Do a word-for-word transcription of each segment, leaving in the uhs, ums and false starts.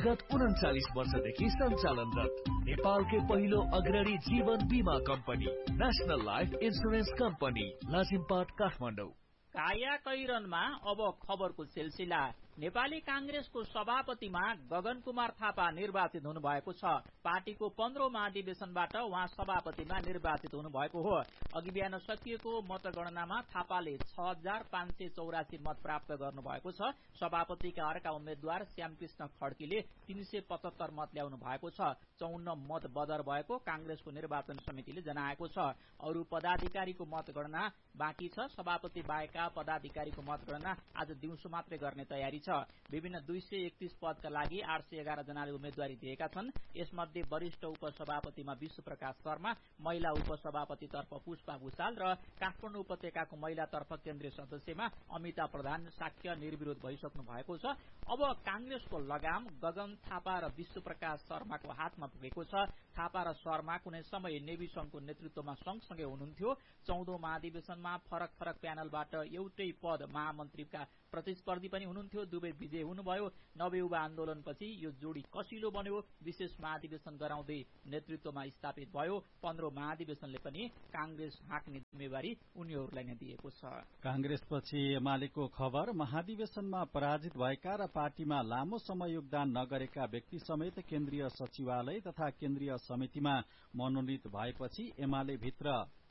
विगत उन्चालिस वर्षदेखि सञ्चालनरत नेपालकै पहिलो अग्रणी जीवन बीमा company national life insurance company Lazimpat Kathmandu. काया कैरनमा अब खबरको सिलसिला। नेपाली कांग्रेसको सभापतिमा गगन कुमार थापा निर्वाचित हुनुभएको छ। पार्टीको पन्ध्रौं महाधिवेशनबाट उहाँ सभापतिमा निर्वाचित हुनुभएको हो। अघि बिहान सकिएको मतगणनामा थापाले छ हजार पाँच सय चौरासी मत प्राप्त गर्नुभएको छ। सभापतिका अर्का उम्मेद्वार श्यामकृष्ण खड्कीले तीन सय पचहत्तर मत ल्याउनु भएको छ। चौन्न मत बदर भएको कांग्रेसको निर्वाचन समितिले जनाएको छ। अरू पदाधिकारीको मतगणना बाँकी छ। सभापति बाहेकका पदाधिकारीको मतगणना आज दिउँसो मात्रै गर्ने तयारी छ। विभिन्न दुई सय एकतीस पदका लागि आठ सय एघार जनाले उम्मेद्वारी दिएका छन्। यसमध्ये वरिष्ठ उपसभापतिमा विश्व प्रकाश शर्मा, महिला उपसभापतितर्फ पुष्पा भूषाल र काठमाडौँ उपत्यकाको महिलातर्फ केन्द्रीय सदस्यमा अमिता प्रधान साक्ष्य निर्विरोध भइसक्नु भएको छ। अब कांग्रेसको लगाम गगन थापा र विश्व प्रकाश शर्माको हातमा पुगेको छ। थापा र शर्मा कुनै समय नेवी संघको नेतृत्वमा सँगसँगै हुनुहुन्थ्यो। चौधौं महाधिवेशनमा फरक फरक प्यानलबाट एउटै पद महामन्त्रीका प्रतिस्पर्धी पनि हुनुहुन्थ्यो। दुवै विजय हुनुभयो। नवयुवा आन्दोलनपछि यो जोडी कसिलो बन्यो। विशेष महाधिवेशन गराउँदै नेतृत्वमा स्थापित भयो। पन्ध्रौं महाधिवेशनले पनि कांग्रेस हाँक्ने जिम्मेवारी उनीहरूलाई नै दिएको छ। कांग्रेसपछि एमालेको खबर। महाधिवेशनमा पराजित भएका र पार्टीमा लामो समय योगदान नगरेका व्यक्ति समेत केन्द्रीय सचिवालय तथा केन्द्रीय समितिमा मनोनित भएपछि एमाले भित्र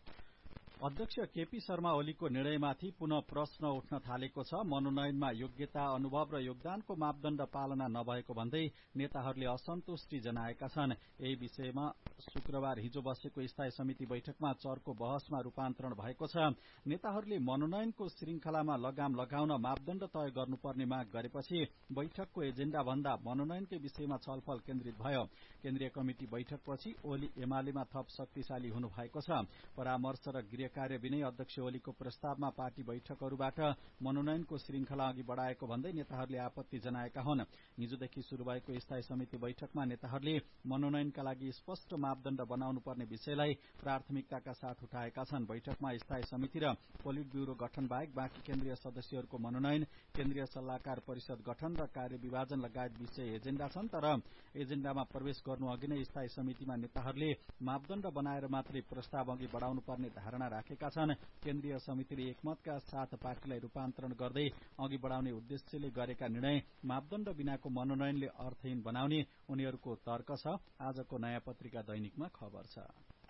अध्यक्ष केपी शर्मा ओलीको निर्णयमाथि पुनः प्रश्न उठ्न थालेको छ। मनोनयनमा योग्यता, अनुभव र योगदानको मापदण्ड पालना नभएको भन्दै नेताहरूले असन्तुष्टि जनाएका छन्। यही विषयमा शुक्रबार हिजो बसेको स्थायी समिति बैठकमा चर्को बहसमा रूपान्तरण भएको छ। नेताहरूले मनोनयनको श्रृंखलामा लगाम लगाउन मापदण्ड तय गर्नुपर्ने माग गरेपछि बैठकको एजेण्डा भन्दा मनोनयनकै विषयमा छलफल केन्द्रित भयो। केन्द्रीय कमिटी बैठकपछि ओली एमालेमा थप शक्तिशाली हुनुभएको छ। परामर्श र गृह कार्य विनय अध्यक्ष ओलीको प्रस्तावमा पार्टी बैठकहरूबाट मनोनयनको श्रृंखला अघि बढ़ाएको भन्दै नेताहरूले आपत्ति जनाएका हुन्। हिजोदेखि शुरू भएको स्थायी समिति बैठकमा नेताहरूले मनोनयनका लागि स्पष्ट मापदण्ड बनाउनुपर्ने विषयलाई प्राथमिकताका साथ उठाएका छन्। बैठकमा स्थायी समिति र पोलिट ब्यूरो गठन बाहेक बाँकी केन्द्रीय सदस्यहरूको मनोनयन, केन्द्रीय सल्लाहकार परिषद गठन र कार्य विभाजन लगायत विषय एजेण्डा छन्। तर एजेण्डामा प्रवेश गर्नु अघि नै स्थायी समितिमा नेताहरूले मापदण्ड बनाएर मात्रै प्रस्ताव अघि बढ़ाउनुपर्ने धारणा राखेका छन्। केन्द्रीय समितिले एकमतका साथ पार्टीलाई रूपान्तरण गर्दै अघि बढ़ाउने उद्देश्यले गरेका निर्णय मापदण्ड बिनाको मनोनयनले अर्थहीन बनाउने उनीहरूको तर्क छ। आजको नयाँ पत्रिका दैनिकमा खबर छ।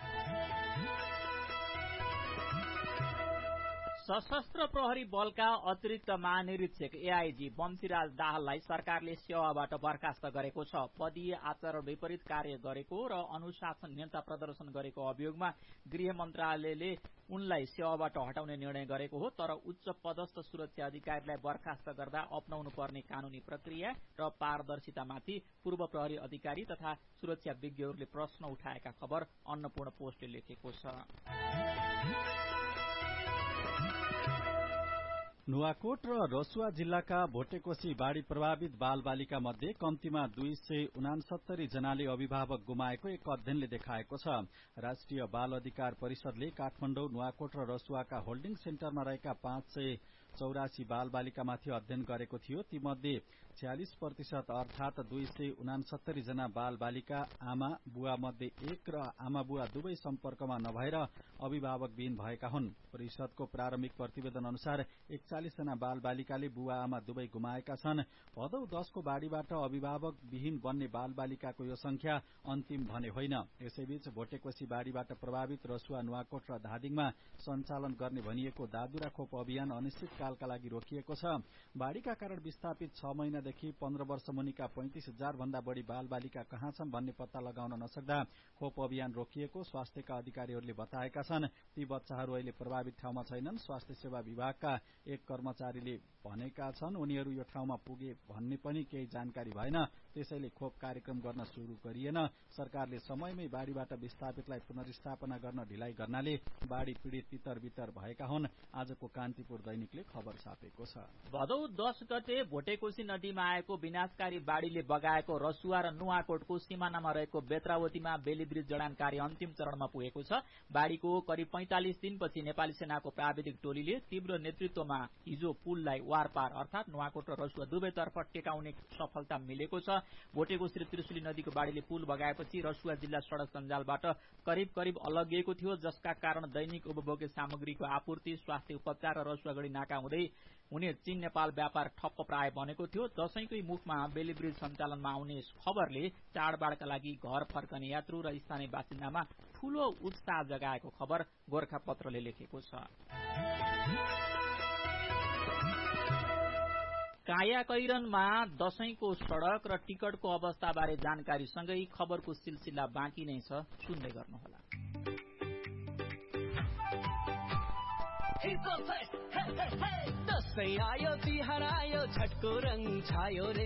सशस्त्र प्रहरी बलका अतिरिक्त महानिरीक्षक एआईजी बमसिराज दाहाललाई सरकारले सेवाबाट बर्खास्त गरेको छ। पदीय आचरण विपरीत कार्य गरेको र अनुशासनहीनता प्रदर्शन गरेको अभियोगमा गृह मन्त्रालयले उनलाई सेवाबाट हटाउने निर्णय गरेको हो। तर उच्च पदस्थ सुरक्षा अधिकारीलाई बर्खास्त गर्दा अपनाउनु पर्ने कानूनी प्रक्रिया र पारदर्शितामाथि पूर्व प्रहरी अधिकारी तथा सुरक्षा विज्ञहरूले प्रश्न उठाएका खबर अन्नपूर्ण पोस्टले लेखेको छ। नुवाकोट र रसुवा जिल्लाका भोटेकोशी बाढ़ी प्रभावित बाल बालिका मध्ये कम्तीमा दुई सय उनासत्तरी जनाले अभिभावक गुमाएको एक अध्ययनले देखाएको छ। राष्ट्रिय बाल अधिकार परिषदले काठमाडौँ, नुवाकोट र रसुवाका होल्डिङ सेन्टरमा रहेका पाँच सय चौरासी बाल बालिकामाथि अध्ययन गरेको थियो। तीमध्ये छयालिस प्रतिशत अर्थात दुई सय उनासत्तरी जना बाल बालिका आमा बुवा मध्ये एक र आमा बुवा दुवै सम्पर्कमा नभएर अभिभावकविहीन भएका हुन्। परिषदको प्रारम्भिक प्रतिवेदन अनुसार एकचालिस जना बाल बालिकाले बुवा आमा दुवै गुमाएका छन्। भदौ दशको बाढ़ीबाट अभिभावक विहीन बन्ने बाल बालिकाको यो संख्या अन्तिम भने होइन। यसैबीच भोटेकोशी बाढ़ीबाट प्रभावित रसुवा, नुवाकोट र धादिङमा सञ्चालन गर्ने भनिएको दादुरा खोप अभियान अनिश्चित कालका लागि रोकिएको छ। बाढ़ीका कारण विस्थापित छ महिनादेखि पन्ध्र वर्ष मुनिका पैंतिस हजार भन्दा बढ़ी बाल बालिका कहाँ छन् भन्ने पत्ता लगाउन नसक्दा खोप अभियान रोकिएको स्वास्थ्यका अधिकारीहरूले बताएका छन्। ती बच्चाहरू अहिले प्रभावित ठाउँमा छैनन्। स्वास्थ्य सेवा विभागका एक कर्मचारीले भनेका छन् उनीहरू यो ठाउँमा पुगे भन्ने पनि केही जानकारी भएन। त्यसैले खोप कार्यक्रम गर्न शुरू गरिएन। सरकारले समयमै बाढ़ीबाट विस्थापितलाई पुनर्स्थापना गर्न ढिलाइ गर्नाले बाढ़ी पीड़ित तितर बितर भएका हुन्। आजको कान्तिपुर दैनिकले खबर छापेको छ। भदौ दश गते भोटेकोशी नदीमा आएको विनाशकारी बाढ़ीले बगाएको रसुवा र नुवाकोटको सीमानामा रहेको बेत्रावतीमा बेली ब्रिज जडान कार्य अन्तिम चरणमा पुगेको छ। बाढ़ीको करिब पैंतालिस दिनपछि नेपाली सेनाको प्राविधिक टोलीले तीव्र नेतृत्वमा हिजो पुललाई वारपार अर्थात नुवाकोट र रसुवा दुवैतर्फ टेकाउने सफलता मिलेको छ। भोटेको श्री त्रिशुली नदीको बाढीले पुल बगाएपछि रसुवा जिल्ला सड़क सञ्जालबाट करिब करिब अलगिएको थियो, जसका कारण दैनिक उपभोग्य सामग्रीको आपूर्ति, स्वास्थ्य उपचार र रसुवागढ़ी नाका हुँदै हुने चीन नेपाल व्यापार ठप्प प्राय बनेको थियो। दशैंकै मुखमा बेली ब्रिज सञ्चालनमा आउने खबरले चाडबाडका लागि घर फर्कने यात्रु र स्थानीय बासिन्दामा ठूलो उत्साह जगाएको खबर गोरखापत्रले लेखेको छ। कायाकैरनमा दशैंको सड़क र टिकटको अवस्थाबारे जानकारीसँगै खबरको सिलसिला बाँकी नै छ, सुन्दै गर्नुहोला। दशैं आयो तिहार आयो छठको रङ छायो रे,